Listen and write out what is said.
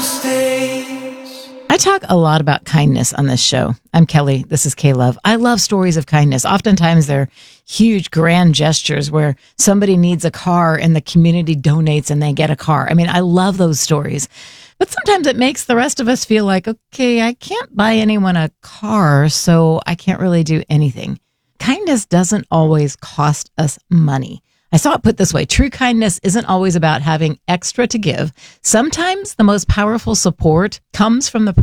stays. I talk a lot about kindness on this show. I'm Kelly. This is K-Love. I love stories of kindness. Oftentimes they're huge, grand gestures where somebody needs a car and the community donates and they get a car. I mean, I love those stories. But sometimes it makes the rest of us feel like, okay, I can't buy anyone a car, so I can't really do anything. Kindness doesn't always cost us money. I saw it put this way. True kindness isn't always about having extra to give. Sometimes the most powerful support comes from the